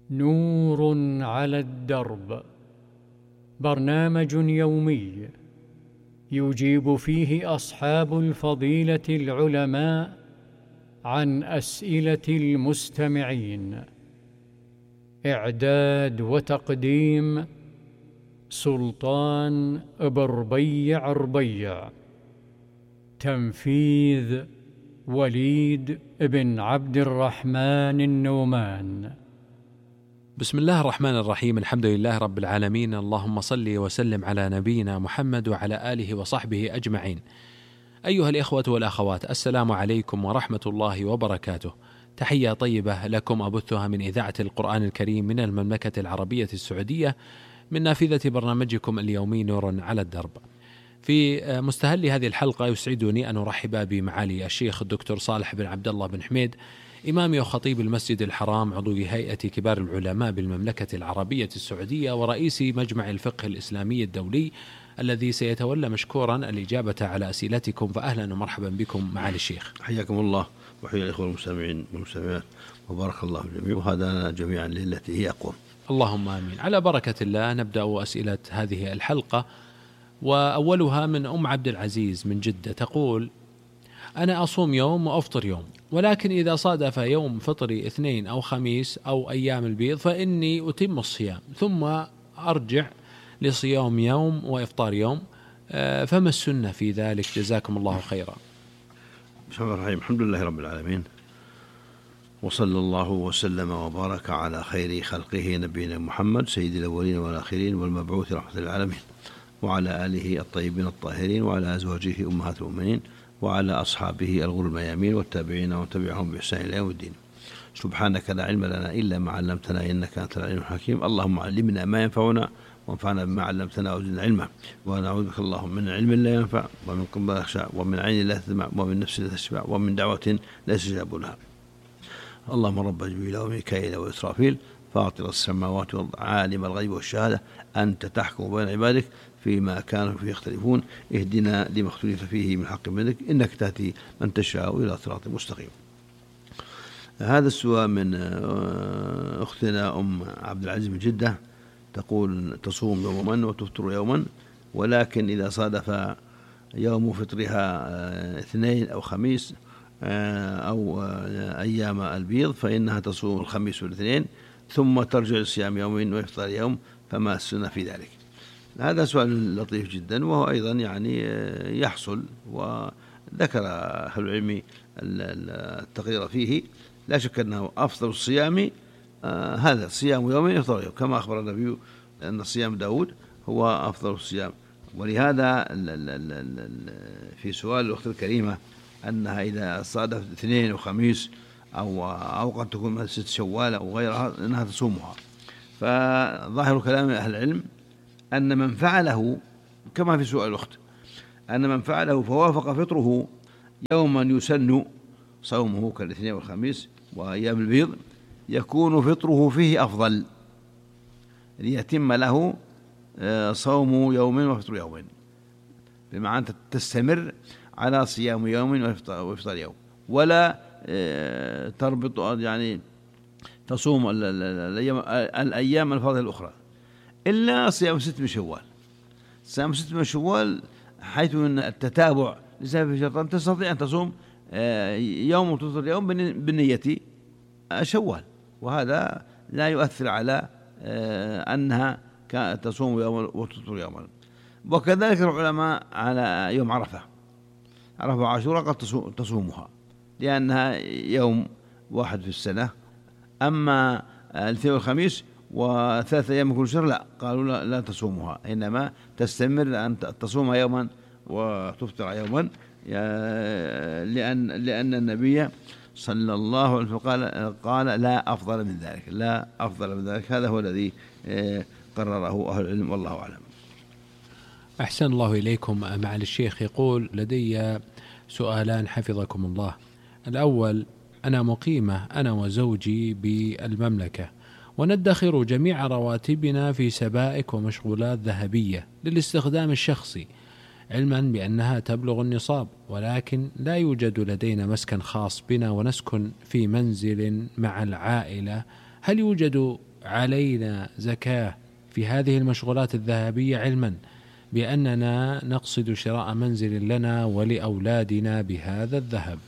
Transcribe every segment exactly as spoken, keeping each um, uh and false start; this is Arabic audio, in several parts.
نور على الدرب، برنامج يومي يجيب فيه أصحاب الفضيلة العلماء عن أسئلة المستمعين. إعداد وتقديم سلطان بربيع ربيع. تنفيذ وليد بن عبد الرحمن النومان. بسم الله الرحمن الرحيم. الحمد لله رب العالمين، اللهم صل وسلم على نبينا محمد وعلى آله وصحبه أجمعين. أيها الإخوة والأخوات، السلام عليكم ورحمة الله وبركاته. تحية طيبة لكم أبثها من إذاعة القرآن الكريم من المملكة العربية السعودية، من نافذة برنامجكم اليومي نور على الدرب. في مستهل هذه الحلقة يسعدني أن أرحب بمعالي الشيخ الدكتور صالح بن عبد الله بن حميد، إمام وخطيب المسجد الحرام، عضو هيئة كبار العلماء بالمملكة العربية السعودية، ورئيس مجمع الفقه الإسلامي الدولي، الذي سيتولى مشكورا الإجابة على أسئلتكم. فأهلا ومرحبا بكم معالي الشيخ. حياكم الله وحيا الإخوة المستمعين والمستمعات، وبارك الله في الجميع، وهذا جميعا للتي هي أقوم. اللهم آمين. على بركة الله نبدأ أسئلة هذه الحلقة، وأولها من أم عبد العزيز من جدة، تقول: أنا أصوم يوم وأفطر يوم، ولكن إذا صادف يوم فطري اثنين أو خميس أو أيام البيض فإني أتم الصيام، ثم أرجع لصيام يوم وإفطار يوم، فما السنة في ذلك؟ جزاكم الله خيرا. بسم الله الرحمن الرحيم. الحمد لله رب العالمين، وصلى الله وسلم وبارك على خير خلقه نبينا محمد سيد الأولين والآخرين والمبعوث رحمة للعالمين، وعلى آله الطيبين الطاهرين، وعلى أزواجه أمهات المؤمنين، وعلى أصحابه الغر الميامين والتابعين وتبعهم بإحسان إلى يوم الدين. سبحانك لا علم لنا إلا ما علمتنا إنك أنت العليم الحكيم. اللهم علمنا ما ينفعنا وانفعنا بما علمتنا وزدنا علما، ونعوذ بك اللهم من علم لا ينفع، ومن قلب لا يخشع، ومن عين لا تدمع، ومن نفس لا تشبع، ومن دعوة لا يستجاب لها. اللهم رب جبريل وميكائيل وإسرافيل، فاطر السماوات والأرض، عالم الغيب والشهادة، أنت تحكم بين عبادك فيما كانوا فيه يختلفون، اهدنا لما اختلف فيه من حق منك، إنك تهدي من تشاء إلى صراط مستقيم. هذا السؤال من أختنا أم عبد العزيز من جدة، تقول: تصوم يوما وتفطر يوما، ولكن إذا صادف يوم فطرها اثنين أو خميس أو أيام البيض فإنها تصوم الخميس والاثنين، ثم ترجع لصيام يومين وإفطار يوم، فما السنة في ذلك؟ هذا سؤال لطيف جدا، وهو أيضا يعني يحصل، وذكر أهل العلم التقرير فيه. لا شك أنه أفضل الصيام هذا صيام يومين وإفطار يوم، كما أخبر النبي أن صيام داود هو أفضل الصيام. ولهذا في سؤال الأخت الكريمة أنها إذا صادف اثنين وخميس أو أو قد تكون ست شوال أو غيرها أنها تصومها، فظاهر كلام أهل العلم أن من فعله كما في سؤال الأخت، أن من فعله فوافق فطره يوما يسن صومه كالاثنين والخميس وأيام البيض، يكون فطره فيه أفضل ليتم له صوم يومين وفطر يومين، بمعنى أن تستمر على صيام يوم وإفطار يوم، ولا تربط يعني تصوم الأيام الفاضلة الأخرى إلا صيام ست من شوال. صيام ست من شوال حيث أن التتابع لسبب شرطان، تستطيع أن تصوم يوم وتفطر يوم بالنية شوال، وهذا لا يؤثر على أنها تصوم يوم وتفطر يوما. وكذلك العلماء على يوم عرفة، عرفة وعاشوراء قد تصومها لأنها يوم واحد في السنة، أما الاثنين والخميس وثلاثة أيام كل شهر لا، قالوا لا, لا تصومها، إنما تستمر أن تصوم يوما وتفطر يوما، لأن لأن النبي صلى الله عليه وسلم قال قال لا أفضل من ذلك، لا أفضل من ذلك. هذا هو الذي قرره أهل العلم، والله أعلم. أحسن الله إليكم معالي الشيخ. يقول: لدي سؤالان حفظكم الله. الأول: أنا مقيمة أنا وزوجي بالمملكة، وندخر جميع رواتبنا في سبائك ومشغولات ذهبية للاستخدام الشخصي، علما بأنها تبلغ النصاب، ولكن لا يوجد لدينا مسكن خاص بنا ونسكن في منزل مع العائلة. هل يوجد علينا زكاة في هذه المشغولات الذهبية، علما بأننا نقصد شراء منزل لنا ولأولادنا بهذا الذهب؟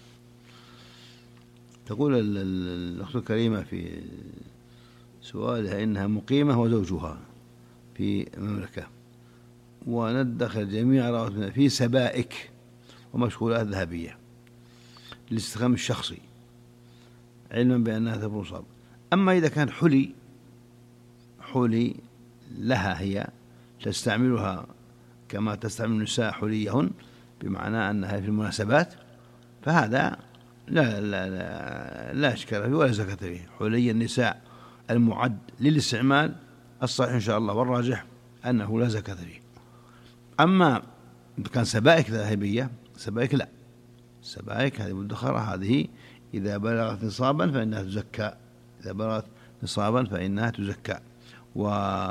تقول الأخت الكريمة في سؤالها إنها مقيمة وزوجها في المملكة، وندخر جميع رواتبنا في سبائك ومشغولات ذهبية للاستخدام الشخصي، علما بأنها تبلغ نصاب. أما إذا كان حلي حلي لها هي تستعملها كما تستعمل النساء حليهن، بمعنى أنها في المناسبات، فهذا لا لا لا, لا إشكال فيه ولا زكاة فيه. حلي النساء المعد للاستعمال الصحيح إن شاء الله والراجح أنه لا زكاة فيه. أما إذا كان سبائك ذهبية، سبائك لا، سبائك هذه مدخرة، هذه إذا بلغت نصابا فإنها تزكى، إذا بلغت نصابا فإنها تزكى. و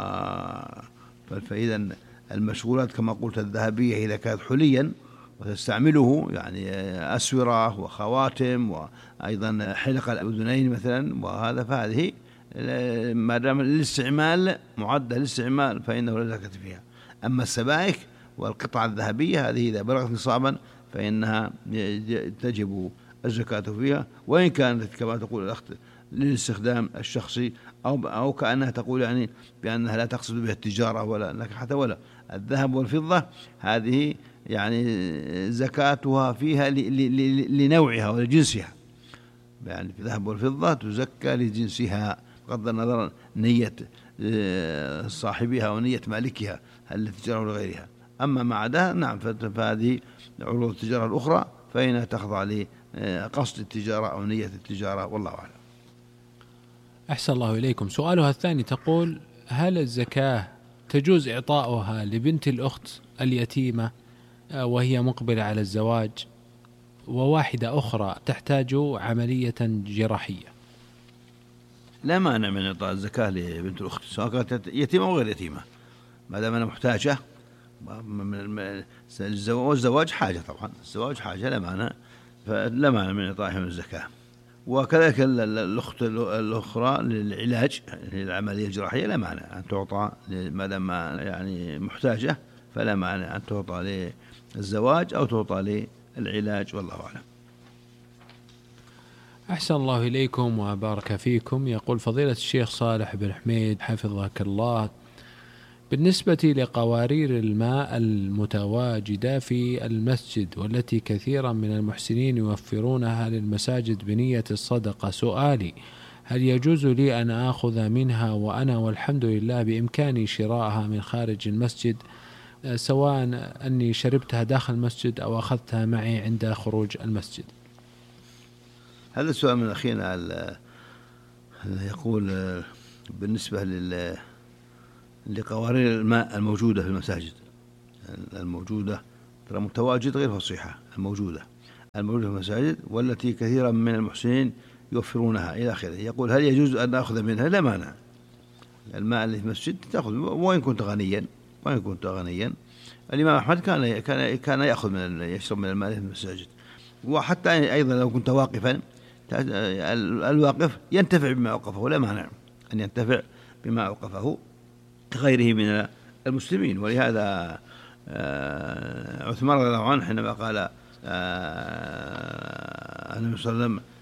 فإذا المشغولات كما قلت الذهبية إذا كانت حليا وتستعمله، يعني أسورة وخواتم وأيضا حلق الأذنين مثلا، وهذا فهذه ما دام الاستعمال معدة للاستعمال فإنه لا زكاة فيها. أما السبائك والقطع الذهبية هذه إذا بلغت نصابا فإنها تجب الزكاة فيها، وإن كانت كما تقول الأخت للاستخدام الشخصي أو أو كأنها تقول يعني بأنها لا تقصد بها التجارة ولا لك حتى ولا. الذهب والفضة هذه يعني زكاتها فيها لنوعها ولجنسها، يعني الذهب والفضة تزكى لجنسها بغض النظر نية صاحبها ونية مالكها هل للتجارة ولا غيرها. أما ما عداها نعم فهذه عروض التجارة الأخرى فإنها تخضع لقصد التجارة أو نية التجارة، والله أعلم. أحسن الله إليكم. سؤالها الثاني تقول: هل الزكاة تجوز إعطاؤها لبنت الأخت اليتيمة وهي مقبلة على الزواج، وواحدة أخرى تحتاج عملية جراحية؟ لا مانع من إعطاء الزكاة لبنت الأخت سواء كانت يتيمة أو غير يتيمة، ما دام أنها محتاجة. والزواج حاجة، طبعا الزواج حاجة لا مانع، فلا مانع من إعطائها من الزكاة. وكذلك الأخت الأخرى للعلاج للعملية الجراحية لا مانع أن تعطى، ما دام يعني محتاجة فلا مانع أن تعطى للزواج أو تعطى للعلاج، والله أعلم. أحسن الله إليكم وبارك فيكم. يقول فضيلة الشيخ صالح بن حميد حفظك الله: بالنسبة لقوارير الماء المتواجدة في المسجد والتي كثيرا من المحسنين يوفرونها للمساجد بنية الصدقة، سؤالي: هل يجوز لي أن آخذ منها وأنا والحمد لله بإمكاني شراءها من خارج المسجد، سواء أني شربتها داخل المسجد أو أخذتها معي عند خروج المسجد؟ هذا السؤال من أخينا يقول بالنسبة لل لقوارير الماء الموجودة في المساجد، الموجودة ترى متواجد غير فصيحة، الموجودة الموجودة في المساجد والتي كثيرا من المحسنين يوفرونها إلى آخره. يقول هل يجوز أن أخذ منها؟ لا مانع، الماء اللي في المسجد تأخذ وإن كنت غنيا، وإن كنت غنيا. الإمام أحمد كان كان كان يأخذ من يشرب من الماء في المساجد، وحتى أيضا لو كنت واقفا الواقف ينتفع بما أوقفه، لا مانع أن ينتفع بما أوقفه غيره من المسلمين. ولهذا عثمان رضي الله عنه حينما قال النبي صلى الله عليه وسلم: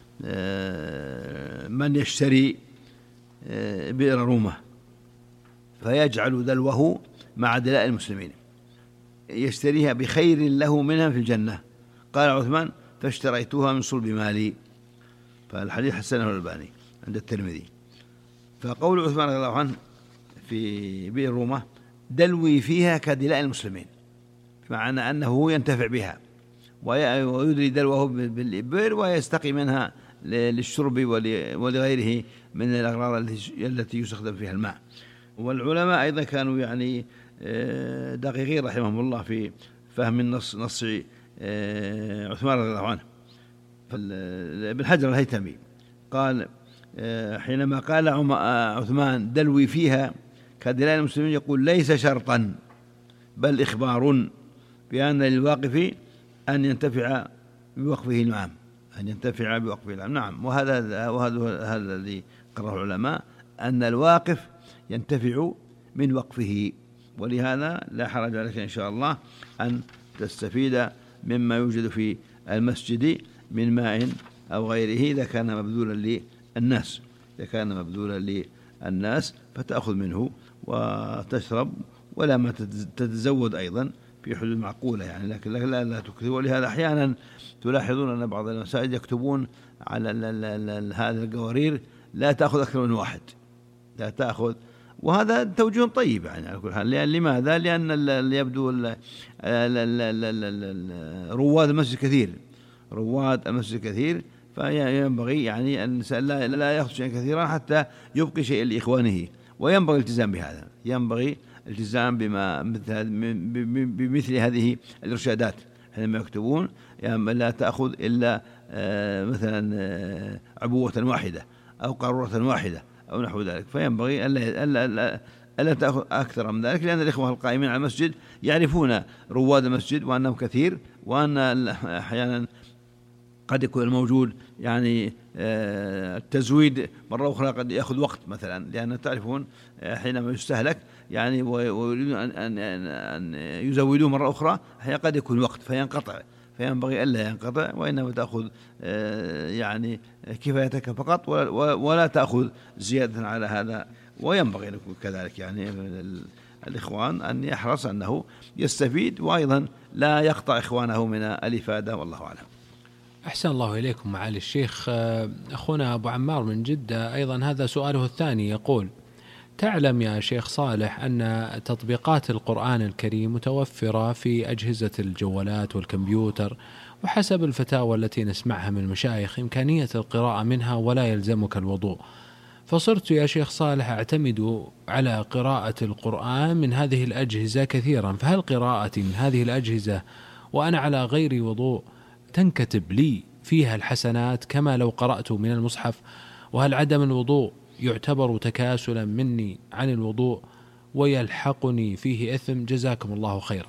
من يشتري بئر رومة فيجعل دلوه مع دلاء المسلمين يشتريها بخير له منها في الجنة، قال عثمان: فاشتريتها من صلب مالي. فالحديث حسنه الألباني عند الترمذي. فقول عثمان رضي الله عنه في بئر رومة: دلوي فيها كدلاء المسلمين، معنى أنه ينتفع بها ويدري دلوه بالبئر ويستقي منها للشرب ولغيره من الأغراض التي يستخدم فيها الماء. والعلماء أيضا كانوا يعني دقيقين رحمهم الله في فهم النص نص عثمان رضي الله عنه. ابن حجر الهيثمي قال حينما قال عثمان: دلوي فيها كدلاء المسلمين، يقول: ليس شرطا بل إخبار بأن للواقف أن ينتفع بوقفه العام، أن ينتفع بوقفه العام. نعم، وهذا وهذا هذا الذي قرره العلماء، أن الواقف ينتفع من وقفه، ولهذا لا حرج عليك إن شاء الله أن تستفيد مما يوجد في المسجد من ماء أو غيره إذا كان مبذولا للناس إذا كان مبذولا للناس فتأخذ منه وتشرب، ولا ما تتزود أيضا في حدود معقولة يعني، لكن لا لا تكثر. ولهذا أحيانا تلاحظون أن بعض المساجد يكتبون على هذا القوارير لا تأخذ أكثر من واحد، لا تأخذ، وهذا توجيه طيب يعني على كل حال. لماذا؟ لأن اللي يبدو رواد المسجد كثير رواد المسجد كثير فينبغي يعني أن لا يأخذ شيئا كثيرا حتى يبقي شيئا لإخوانه، وينبغي الالتزام بهذا، ينبغي الالتزام بما بمثل هذه الإرشادات حينما يكتبون يعني لا تأخذ إلا مثلا عبوة واحدة أو قارورة واحدة أو نحو ذلك، فينبغي ألا ألا ألا تأخذ أكثر من ذلك، لأن الإخوة القائمين على المسجد يعرفون رواد المسجد وأنهم كثير، وأن أحيانا قد يكون الموجود يعني التزويد مرة أخرى قد يأخذ وقت مثلا، لأن تعرفون حينما يستهلك يعني ويريدون أن أن يزودوه مرة أخرى قد يكون وقت فينقطع، فينبغي ألا ينقطع، وإنما تأخذ يعني كفايتك فقط ولا تأخذ زيادة على هذا. وينبغي لكم كذلك يعني الإخوان أن يحرص أنه يستفيد وأيضا لا يقطع إخوانه من الإفادة، والله أعلم. أحسن الله إليكم معالي الشيخ. أخونا أبو عمار من جدة أيضا هذا سؤاله الثاني، يقول: تعلم يا شيخ صالح أن تطبيقات القرآن الكريم متوفرة في أجهزة الجوالات والكمبيوتر، وحسب الفتاوى التي نسمعها من المشايخ إمكانية القراءة منها ولا يلزمك الوضوء، فصرت يا شيخ صالح أعتمد على قراءة القرآن من هذه الأجهزة كثيرا، فهل قراءتي من هذه الأجهزة وأنا على غير وضوء تنكتب لي فيها الحسنات كما لو قرأت من المصحف؟ وهل عدم الوضوء يعتبر تكاسلا مني عن الوضوء ويلحقني فيه إثم؟ جزاكم الله خيرا.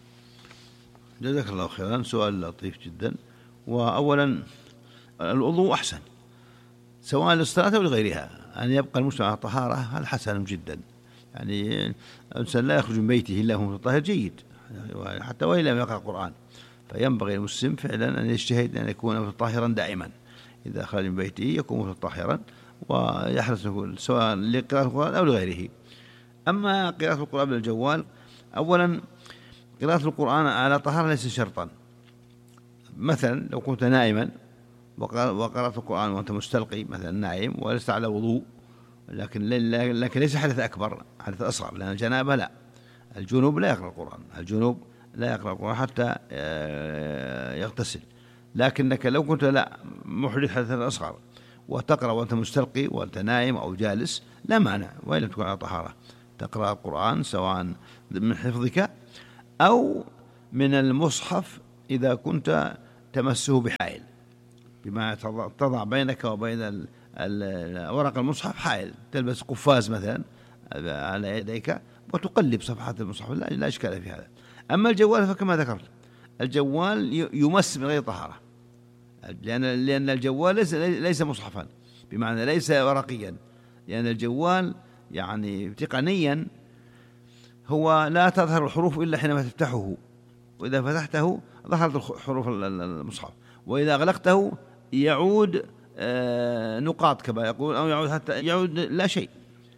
جزاك الله خيرا، سؤال لطيف جدا. وأولا الوضوء أحسن سواء للصلاة أو لغيرها، أن يبقى المسلم على طهارة هذا حسن جدا، يعني الإنسان لا يخرج من بيته إلا هو طاهر جيد حتى وإن لم يقرأ القرآن، فينبغي المسلم فعلا أن يجتهد أن يكون طاهرا دائما، إذا خرج من بيته يكون طاهرا ويحرص سواء لقراءة القرآن أو لغيره. أما قراءة القرآن بالجوال، أولا قراءة القرآن على طهارة ليس شرطا. مثلا لو كنت نائما وقرأت القرآن وأنت مستلقي مثلا نائم ولست على وضوء، لكن لكن ليس حدث أكبر، حدث أصغر، لأن الجنابة لا، الجنوب لا يقرأ القرآن، الجنوب لا يقرأ القرآن حتى يغتسل. لكنك لو كنت لا محدث حدثا أصغر وتقرأ وأنت مستلقي وأنت نائم أو جالس لا مانع، وإن لم تكن على طهارة تقرأ القرآن سواء من حفظك أو من المصحف إذا كنت تمسه بحائل، بما تضع بينك وبين ورق المصحف حائل، تلبس قفاز مثلا على يديك وتقلب صفحات المصحف، لا إشكال في هذا. أما الجوال فكما ذكرت الجوال يمس من غير طهارة، لأن لأن الجوال ليس ليس مصحفا، بمعنى ليس ورقيا، لأن الجوال يعني تقنيا هو لا تظهر الحروف إلا حينما تفتحه، وإذا فتحته ظهرت حروف المصحف، وإذا أغلقته يعود نقاط كما يقول، أو يعود حتى يعود لا شيء.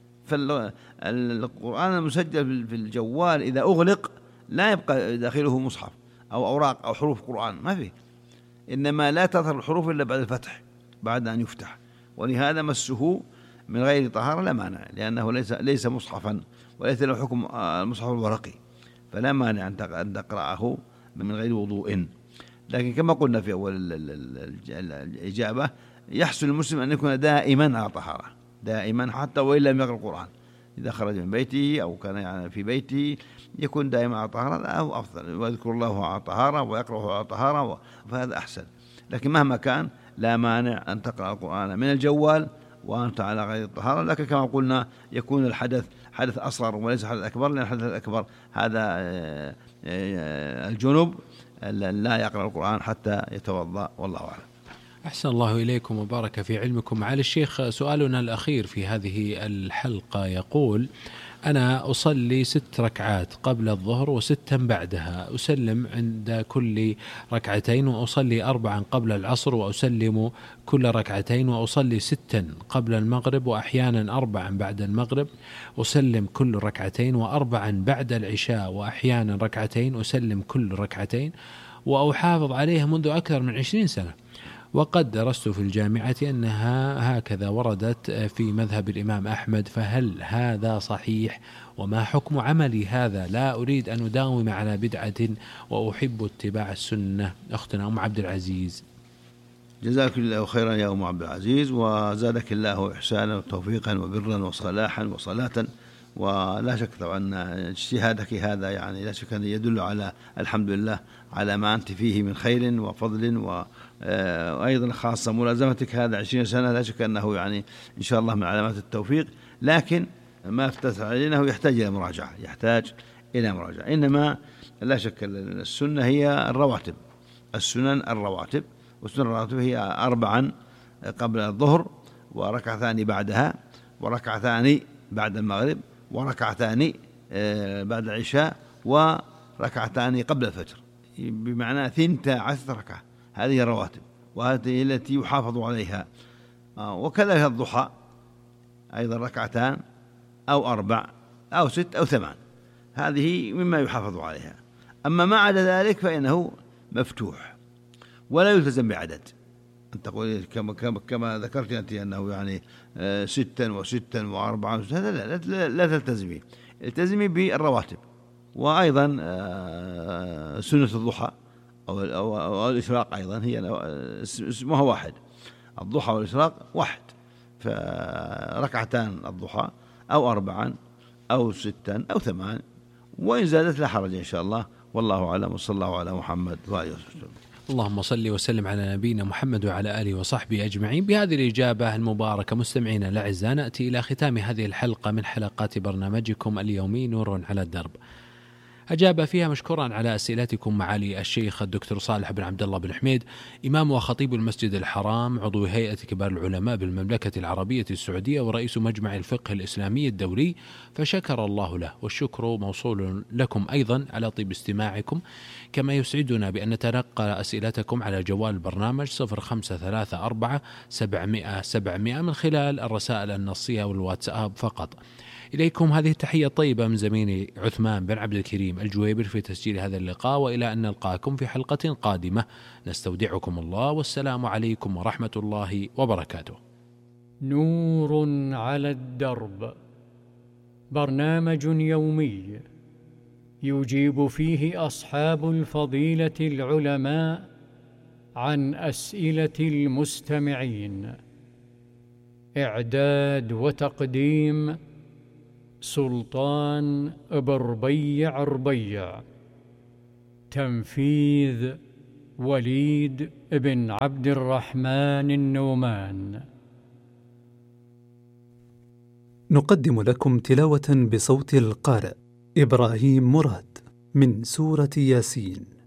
فالقرآن المسجل في الجوال إذا أغلق لا يبقى داخله مصحف أو أوراق أو حروف قرآن، ما فيه، إنما لا تظهر الحروف إلا بعد الفتح، بعد أن يفتح، ولهذا مسه من غير طهارة لا مانع، لأنه ليس ليس مصحفا وليس له حكم المصحف الورقي، فلا مانع أن تقرأه من غير وضوء. لكن كما قلنا في أول الإجابة يحسن المسلم أن يكون دائما على طهارة، دائما حتى وإن لم يقرأ القرآن، إذا خرج من بيته أو كان يعني في بيته يكون دائما على طهارة، أو أفضل، ويذكر الله على طهارة ويقرأه على طهارة، فهذا أحسن. لكن مهما كان لا مانع أن تقرأ القرآن من الجوال وأنت على غير الطهارة، لكن كما قلنا يكون الحدث حدث أصغر وليس حدث أكبر، لأن الحدث الأكبر هذا الجنوب لا يقرأ القرآن حتى يتوضأ، والله أعلم. أحسن الله إليكم وبارك في علمكم. معالي الشيخ، سؤالنا الأخير في هذه الحلقة يقول: أنا أصلي ست ركعات قبل الظهر وستا بعدها، أسلم عند كل ركعتين، وأصلي أربعا قبل العصر وأسلم كل ركعتين، وأصلي ستا قبل المغرب وأحيانا أربعا بعد المغرب، أسلم كل ركعتين، وأربعا بعد العشاء وأحيانا ركعتين، أسلم كل ركعتين، وأحافظ عليه منذ أكثر من عشرين سنة، وقد درست في الجامعة أنها هكذا وردت في مذهب الإمام أحمد، فهل هذا صحيح؟ وما حكم عملي هذا؟ لا أريد أن أداوم على بدعة وأحب اتباع السنة. أختنا أم عبد العزيز. جزاك الله خيرا يا أم عبد العزيز، وزادك الله إحسانا وتوفيقا وبرا وصلاحا وصلاة. ولا شك طبعا أن اجتهادك هذا يعني لا شك أن يدل على الحمد لله على ما أنت فيه من خير وفضل، وأيضا خاصة ملازمتك هذا عشرين سنة، لا شك أنه يعني إن شاء الله من علامات التوفيق. لكن ما افتتح علينا يحتاج إلى مراجعة، يحتاج إلى مراجعة. إنما لا شك السنة هي الرواتب، السنن الرواتب، والسنن الرواتب هي أربعا قبل الظهر، وركعتان بعدها، وركعتان بعد المغرب، وركعتان بعد العشاء، وركعتان قبل الفجر، بمعنى ثنتا عشرة ركعة. هذه الرواتب، وهذه التي يحافظ عليها. وكذلك الضحى أيضا ركعتان أو أربع أو ست أو ثمان، هذه مما يحافظ عليها. أما ما عدا ذلك فإنه مفتوح ولا يلتزم بعدد. أن تقول كما, كما, كما ذكرت أنت أنه يعني ستا وستا وأربعا، هذا لا, لا, لا تلتزمي، التزمي بالرواتب. وأيضا سنة الضحى أو, أو, أو الإشراق أيضا هي اسمها واحد، الضحى والإشراق واحد، فركعتان الضحى أو أربعا أو ستا أو ثمان، وإن زادت لا حرج إن شاء الله. والله أعلم، وصلى الله على محمد وآله وسلم. اللهم صل وسلم على نبينا محمد وعلى آله وصحبه أجمعين. بهذه الإجابة المباركة مستمعينا الأعزاء نأتي إلى ختام هذه الحلقة من حلقات برنامجكم اليومي نور على الدرب. أجاب فيها مشكورا على أسئلتكم معالي الشيخ الدكتور صالح بن عبد الله بن حميد، إمام وخطيب المسجد الحرام، عضو هيئة كبار العلماء بالمملكة العربية السعودية، ورئيس مجمع الفقه الإسلامي الدولي، فشكر الله له، والشكر موصول لكم أيضا على طيب استماعكم. كما يسعدنا بأن نتلقى أسئلتكم على جوال البرنامج صفر خمسة ثلاثة أربعة سبعمائة سبعمائة من خلال الرسائل النصية والواتساب فقط. إليكم هذه التحية الطيبة من زميلي عثمان بن عبد الكريم الجويبر في تسجيل هذا اللقاء، وإلى أن نلقاكم في حلقة قادمة نستودعكم الله، والسلام عليكم ورحمة الله وبركاته. نور على الدرب، برنامج يومي يجيب فيه أصحاب الفضيلة العلماء عن أسئلة المستمعين. إعداد وتقديم سلطان بربيع ربيع. تنفيذ وليد بن عبد الرحمن النومان. نقدم لكم تلاوة بصوت القارئ إبراهيم مراد من سورة ياسين.